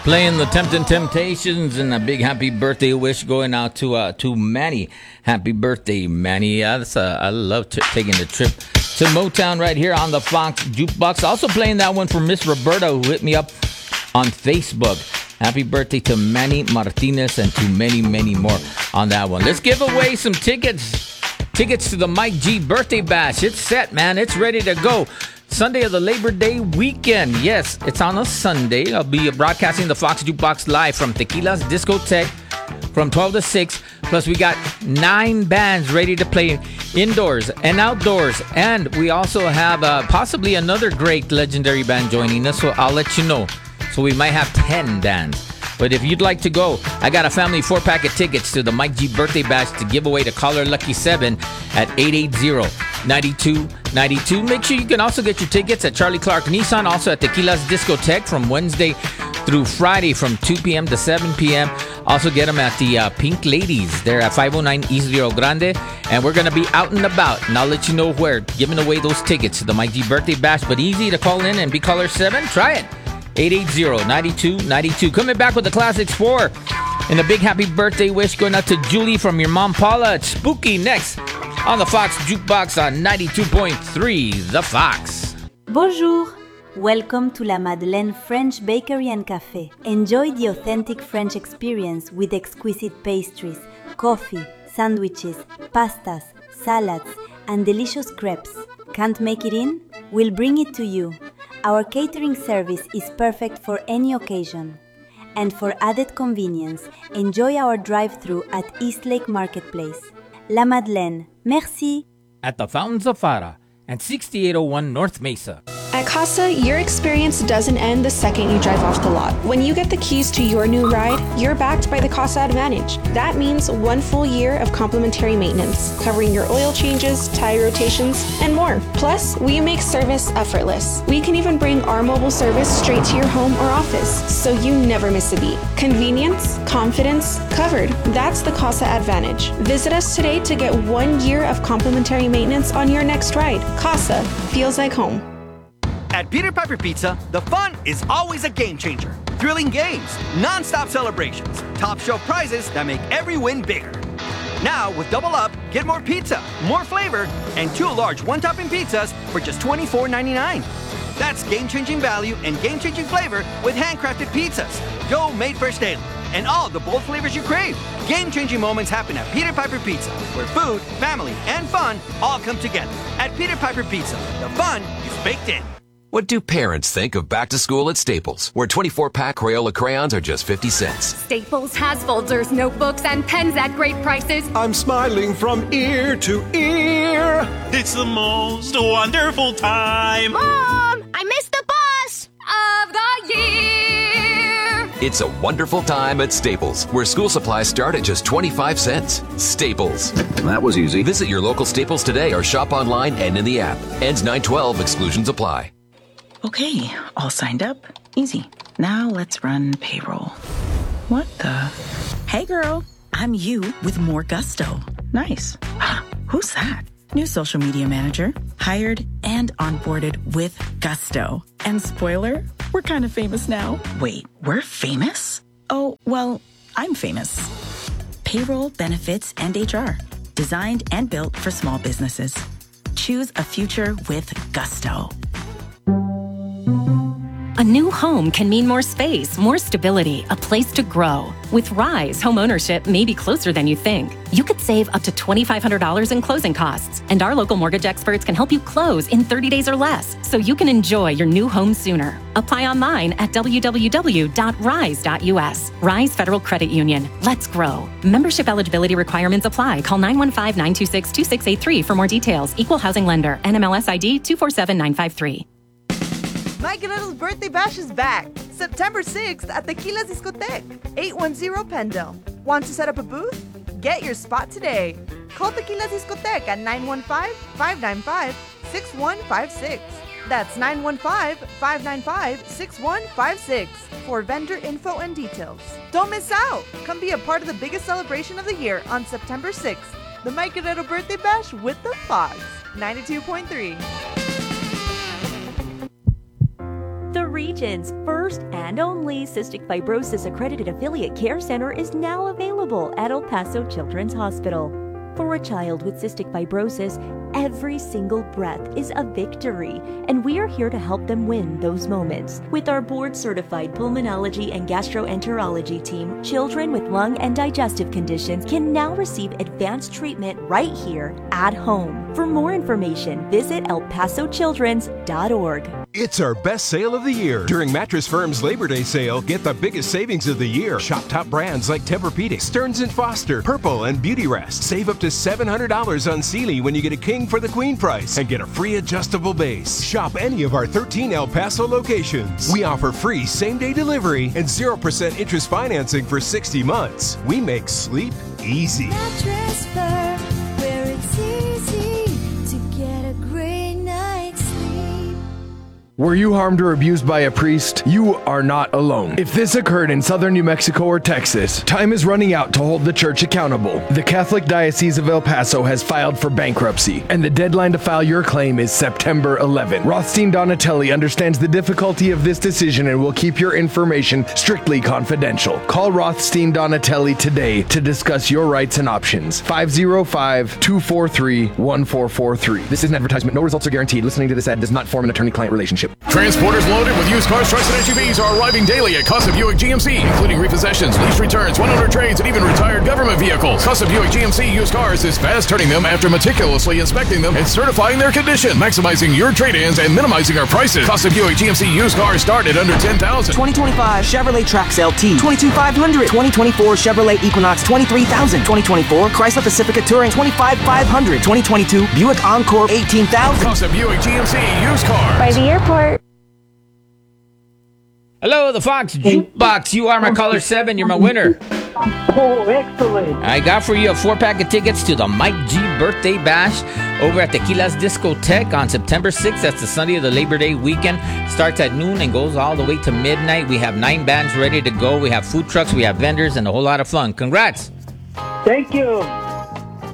Playing the Tempting Temptations, and a big happy birthday wish going out to Manny. Happy birthday, Manny. I love taking the trip to Motown right here on the Fox Jukebox. Also playing that one for Miss Roberta, who hit me up on Facebook. Happy birthday to Manny Martinez and to many, many more on that one. Let's give away some tickets. Tickets to the Mike G Birthday Bash. It's set, man. It's ready to go. Sunday of the Labor Day weekend. Yes, it's on a Sunday. I'll be broadcasting the Fox Jukebox live from Tequila's Discotheque from 12 to 6. Plus, we got 9 bands ready to play indoors and outdoors. And we also have possibly another great legendary band joining us, so I'll let you know. So we might have 10 bands. But if you'd like to go, I got a family 4-pack of tickets to the Mike G Birthday Bash to give away to caller Lucky 7 at 880-9292. Make sure you can also get your tickets at Charlie Clark Nissan, also at Tequila's Discotheque from Wednesday through Friday from 2 p.m. to 7 p.m. Also get them at the Pink Ladies. They're at 509 East Rio Grande. And we're going to be out and about. And I'll let you know where, giving away those tickets to the Mike G Birthday Bash. But easy to call in and be caller 7. Try it. 880-9292. Coming back with the Classics 4. And a big happy birthday wish going out to Julie from your mom, Paula. It's Spooky next on the Fox Jukebox on 92.3 The Fox. Bonjour. Welcome to La Madeleine French Bakery and Café. Enjoy the authentic French experience with exquisite pastries, coffee, sandwiches, pastas, salads, and delicious crepes. Can't make it in? We'll bring it to you. Our catering service is perfect for any occasion. And for added convenience, enjoy our drive-thru at Eastlake Marketplace. La Madeleine. Merci. At the Fountains of Fara and 6801 North Mesa. At Casa, your experience doesn't end the second you drive off the lot. When you get the keys to your new ride, you're backed by the Casa Advantage. That means 1 full year of complimentary maintenance, covering your oil changes, tire rotations, and more. Plus, we make service effortless. We can even bring our mobile service straight to your home or office, so you never miss a beat. Convenience, confidence, covered. That's the Casa Advantage. Visit us today to get 1 year of complimentary maintenance on your next ride. Casa feels like home. At Peter Piper Pizza, the fun is always a game changer. Thrilling games, non-stop celebrations, top shelf prizes that make every win bigger. Now, with Double Up, get more pizza, more flavor, and 2 large one-topping pizzas for just $24.99. That's game-changing value and game-changing flavor with handcrafted pizzas, dough made fresh daily, and all the bold flavors you crave. Game-changing moments happen at Peter Piper Pizza, where food, family, and fun all come together. At Peter Piper Pizza, the fun is baked in. What do parents think of back to school at Staples, where 24-pack Crayola crayons are just 50 cents? Staples has folders, notebooks, and pens at great prices. I'm smiling from ear to ear. It's the most wonderful time. Mom, I missed the bus of the year. It's a wonderful time at Staples, where school supplies start at just 25 cents. Staples. That was easy. Visit your local Staples today or shop online and in the app. Ends 9/12. Exclusions apply. Okay, all signed up. Easy. Now let's run payroll. What the? Hey girl, I'm you with more gusto. Nice. Who's that? New social media manager. Hired and onboarded with gusto. And spoiler, we're kind of famous now. Wait, we're famous? Oh, well, I'm famous. Payroll, benefits, and HR. Designed and built for small businesses. Choose a future with gusto. A new home can mean more space, more stability, a place to grow. With Rise, home ownership may be closer than you think. You could save up to $2,500 in closing costs, and our local mortgage experts can help you close in 30 days or less, so you can enjoy your new home sooner. Apply online at www.rise.us. Rise Federal Credit Union. Let's grow. Membership eligibility requirements apply. Call 915-926-2683 for more details. Equal housing lender. NMLS ID 247953. Mike Guerrero's Birthday Bash is back. September 6th at Tequila's Discotheque, 810 Pendle. Want to set up a booth? Get your spot today. Call Tequila's Discotheque at 915-595-6156. That's 915-595-6156 for vendor info and details. Don't miss out. Come be a part of the biggest celebration of the year on September 6th. The Mike Guerrero Birthday Bash with the Fox, 92.3. The region's first and only cystic fibrosis accredited affiliate care center is now available at El Paso Children's Hospital. For a child with cystic fibrosis, every single breath is a victory, and we are here to help them win those moments. With our board-certified pulmonology and gastroenterology team, children with lung and digestive conditions can now receive advanced treatment right here at home. For more information, visit elpasochildrens.org. It's our best sale of the year. During Mattress Firm's Labor Day sale, get the biggest savings of the year. Shop top brands like Tempur-Pedic, Stearns & Foster, Purple, and Beautyrest. Save up to $700 on Sealy when you get a king for the queen price and get a free adjustable base. Shop any of our 13 El Paso locations. We offer free same-day delivery and 0% interest financing for 60 months. We make sleep easy. Mattress Firm, where it's easy to get a great night's sleep. Were you harmed or abused by a priest? You are not alone. If this occurred in southern New Mexico or Texas, time is running out to hold the church accountable. The Catholic Diocese of El Paso has filed for bankruptcy, and the deadline to file your claim is September 11. Rothstein Donatelli understands the difficulty of this decision and will keep your information strictly confidential. Call Rothstein Donatelli today to discuss your rights and options. 505-243-1443. This is an advertisement. No results are guaranteed. Listening to this ad does not form an attorney-client relationship. Transporters loaded with used cars, trucks, and SUVs are arriving daily at Casa Buick GMC, including repossessions, lease returns, 100 trades, and even retired government vehicles. Casa Buick GMC used cars is fast turning them after meticulously inspecting them and certifying their condition, maximizing your trade-ins and minimizing our prices. Casa Buick GMC used cars start at under $10,000. 2025 Chevrolet Trax LT, $22,500. 2024 Chevrolet Equinox, $23,000. 2024 Chrysler Pacifica Touring, $25,500. 2022 Buick Encore, $18,000. Casa Buick GMC used cars. By the airport. Hello, the Fox Jukebox. You are my caller 7. You're my winner. Oh, excellent. I got for you a 4-pack of tickets to the Mike G Birthday Bash over at Tequila's Discotheque on September 6th. That's the Sunday of the Labor Day weekend. Starts at noon and goes all the way to midnight. We have 9 bands ready to go. We have food trucks, we have vendors, and a whole lot of fun. Congrats. Thank you.